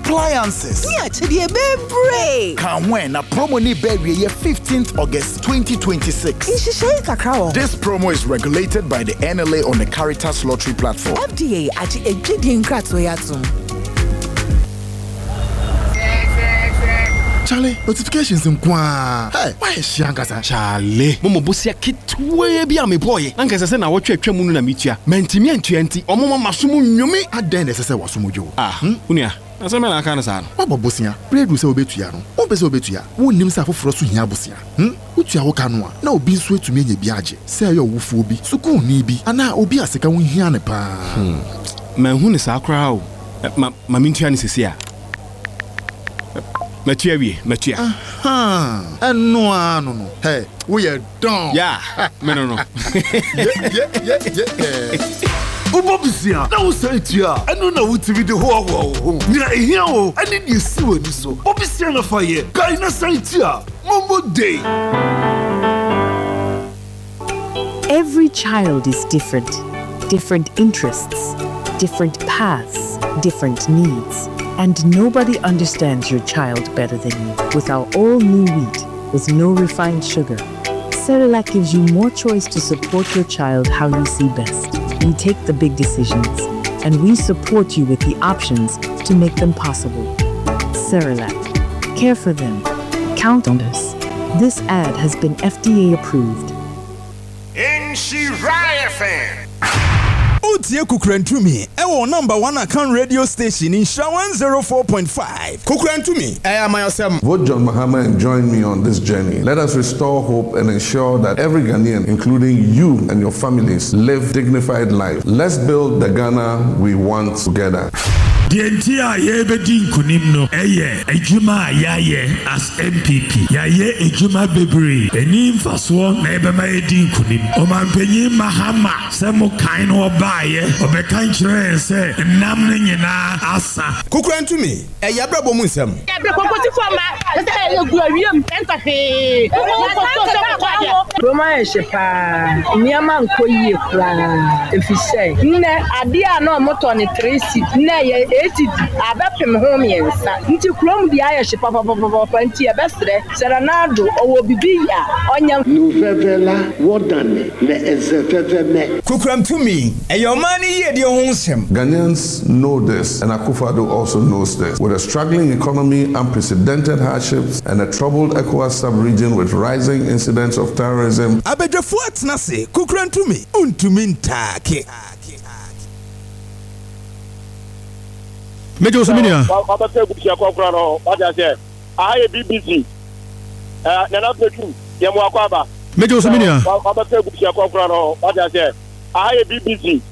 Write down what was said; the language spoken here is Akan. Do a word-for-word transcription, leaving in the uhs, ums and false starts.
appliances. Yeah, today baby. Can win a promo ni berry fifteenth August twenty twenty-six. This promo is regulated by the N L A on the Caritas Lottery platform. F D A at Ejidin Kratsoyatum. Charlie, notifications in Kwa. Hey, why is she angasa? Charlie, Momo Busia kit way be a boy. Anka said, I watch a tremunu na mitia. Mentimi and twenty, or Mama Masumu Yumi. I then as I was Sumujo. Ah, Unia. As a man, I can't say. What about Bosia? Bread will say Obetuano. Obes Obetua. Who names her for us to Yabusia? Hm? Utia Okanwa. Now be sweet to me, Biaje. Say your wufubi. Suku Nibi. And now Obi a second win here. Hmm. Man, who is our crowd? Mamintian is here. Mathieu, Mathieu. Ah, and no, no, no. Hey, we are done. Yeah, no, no, no. Yeah, yeah, yeah, yeah. Ubobisia, na usaitia. Eno na utivi de ho ho ho. Nya ehia o, ani ni si wani so. Obisia na faye. Kai na saitia. Mombo day. Every child is different. Different interests, different paths, different needs. And nobody understands your child better than you. With our all-new wheat, with no refined sugar, Cerelac gives you more choice to support your child how you see best. We take the big decisions, and we support you with the options to make them possible. Cerelac. Care for them. Count on us. This ad has been F D A approved. N C Raya fan. Utie Kukrentumi, ewo number one account radio station in Sha one oh four point five. Kukrentumi, I am myself. Vote John Mahama and join me on this journey. Let us restore hope and ensure that every Ghanaian, including you and your families, live dignified life. Let's build the Ghana we want together. The entire Yebedin Kunimno, Eye, Ejuma Yaye as M P P. Yaye Ejuma Bebri, Enim Faswa, Nebema Edin Kunim, Oman Penny Mahama, Samo Kaino Baye, Obekantre, say, Namnina Asa. Kukran to me, a Yabra Bomusam. Roma Shepa, Niaman Koye, if you say, Ne, Adia no Motoni Tracy, Ne. eighty abapem home yensa nti krom di aye papa papa panti e besre serenado owo bibia onya no vevela wodane le ezefeveme Kukram to me e your money ye de ho nsem. Ghanaians know this, and Akufo-Addo also knows this. With a struggling economy, unprecedented hardships, and a troubled ECOWAS sub-region with rising incidents of terrorism, Abedjafo atna se Kukram to me untumi ntake. Major Saminia. Papa say bukia kokra no. What I say? I B B C. Eh, na petu. Ye mo akwaba. Major Saminia. Papa say bukia kokra no. What I say? I B B C.